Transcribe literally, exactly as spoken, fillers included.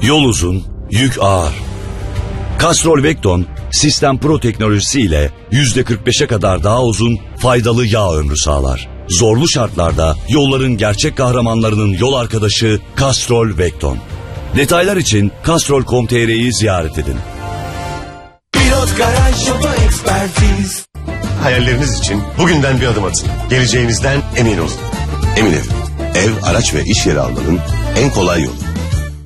Yol uzun, yük ağır. Castrol Vecton, Sistem Pro teknolojisiyle yüzde kırk beşe kadar daha uzun, faydalı yağ ömrü sağlar. Zorlu şartlarda yolların gerçek kahramanlarının yol arkadaşı Castrol Vecton. Detaylar için castrol nokta com nokta tr'yi ziyaret edin. Pilot Garaj Oto Ekspertiz. Hayalleriniz için bugünden bir adım atın. Geleceğinizden emin olun. Emin Ev, ev, araç ve iş yeri almanın en kolay yolu.